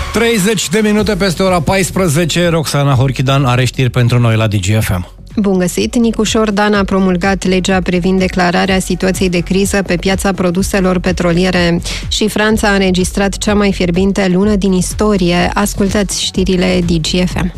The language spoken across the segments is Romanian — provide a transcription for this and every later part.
30 de minute peste ora 14, Roxana Horchidan are știri pentru noi la DGFM. Bun găsit! Nicușor Dan a promulgat legea privind declararea situației de criză pe piața produselor petroliere și Franța a înregistrat cea mai fierbinte lună din istorie. Ascultați știrile DGFM.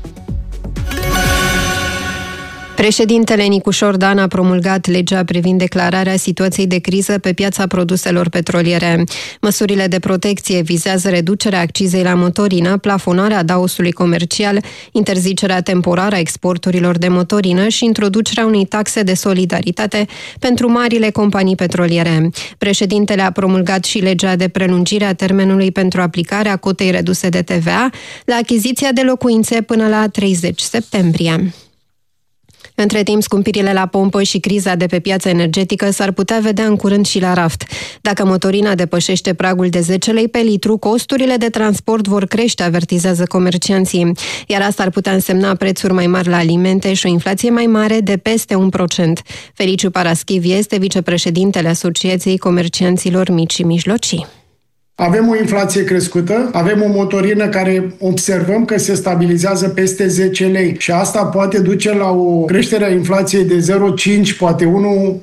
Președintele Nicușor Dan a promulgat legea privind declararea situației de criză pe piața produselor petroliere. Măsurile de protecție vizează reducerea accizei la motorină, plafonarea adaosului comercial, interzicerea temporară a exporturilor de motorină și introducerea unei taxe de solidaritate pentru marile companii petroliere. Președintele a promulgat și legea de prelungire a termenului pentru aplicarea cotei reduse de TVA la achiziția de locuințe până la 30 septembrie. Între timp, scumpirile la pompă și criza de pe piața energetică s-ar putea vedea în curând și la raft. Dacă motorina depășește pragul de 10 lei pe litru, costurile de transport vor crește, avertizează comercianții. Iar asta ar putea însemna prețuri mai mari la alimente și o inflație mai mare de peste 1%. Feliciu Paraschiv este vicepreședintele Asociației Comercianților Mici și Mijlocii. Avem o inflație crescută, avem o motorină care observăm că se stabilizează peste 10 lei și asta poate duce la o creștere a inflației de 0,5, poate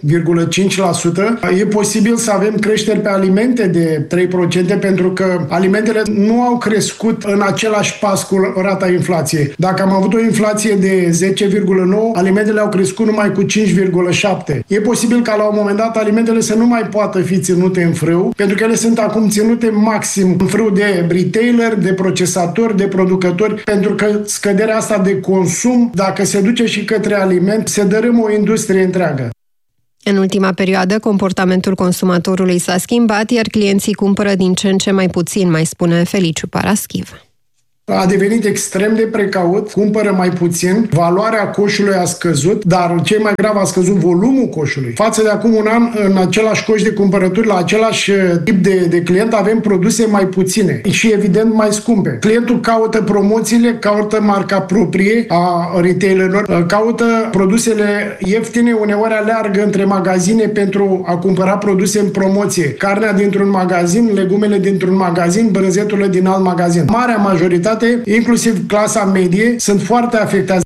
1,5%. E posibil să avem creșteri pe alimente de 3% pentru că alimentele nu au crescut în același pas cu rata inflației. Dacă am avut o inflație de 10,9, alimentele au crescut numai cu 5,7. E posibil ca la un moment dat alimentele să nu mai poată fi ținute în frâu, pentru că ele sunt acum ținute maxim în frâu de retailer, de procesatori, de producători, pentru că scăderea asta de consum, dacă se duce și către aliment, se dărâmă o industrie întreagă. În ultima perioadă, comportamentul consumatorului s-a schimbat, iar clienții cumpără din ce în ce mai puțin, mai spune Feliciu Paraschiv. A devenit extrem de precaut, cumpără mai puțin, valoarea coșului a scăzut, dar cel mai grav a scăzut volumul coșului. Față de acum un an, în același coș de cumpărături, la același tip de client, avem produse mai puține și evident mai scumpe. Clientul caută promoțiile, caută marca proprie a retailerilor, caută produsele ieftine, uneori aleargă între magazine pentru a cumpăra produse în promoție. Carnea dintr-un magazin, legumele dintr-un magazin, brânzeturile din alt magazin. Marea majoritate, inclusiv clasa medie, sunt foarte afectați.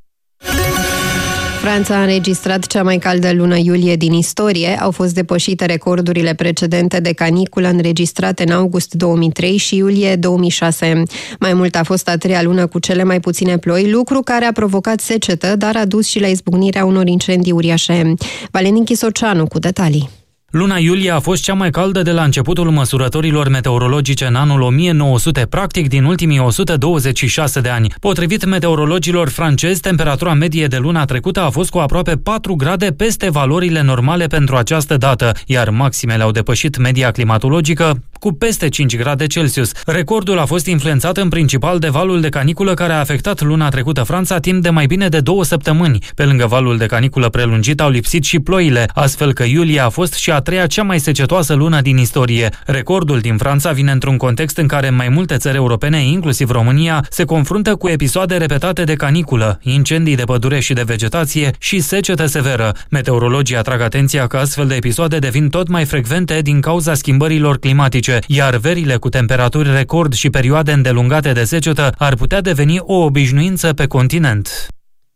Franța a înregistrat cea mai caldă lună iulie din istorie. Au fost depășite recordurile precedente de caniculă înregistrate în august 2003 și iulie 2006. Mai mult, a fost a treia lună cu cele mai puține ploi, lucru care a provocat secetă, dar a dus și la izbucnirea unor incendii uriașe. Valentin Chisoceanu cu detalii. Luna iulie a fost cea mai caldă de la începutul măsurătorilor meteorologice în anul 1900, practic din ultimii 126 de ani. Potrivit meteorologilor francezi, temperatura medie de luna trecută a fost cu aproape 4 grade peste valorile normale pentru această dată, iar maximele au depășit media climatologică cu peste 5 grade Celsius. Recordul a fost influențat în principal de valul de caniculă care a afectat luna trecută Franța timp de mai bine de 2 săptămâni. Pe lângă valul de caniculă prelungit au lipsit și ploile, astfel că iulie a fost și a treia cea mai secetoasă lună din istorie. Recordul din Franța vine într-un context în care mai multe țări europene, inclusiv România, se confruntă cu episoade repetate de caniculă, incendii de pădure și de vegetație și secetă severă. Meteorologii atrag atenția că astfel de episoade devin tot mai frecvente din cauza schimbărilor climatice, iar verile cu temperaturi record și perioade îndelungate de secetă ar putea deveni o obișnuință pe continent.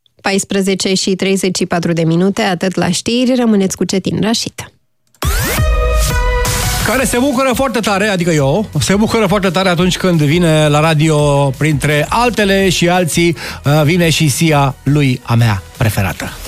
14 și 34 de minute, atât la știri, rămâneți cu Cetin Rașid. Care se bucură foarte tare, adică eu, se bucură foarte tare atunci când vine la radio, printre altele și alții, vine și Sia lui a mea preferată.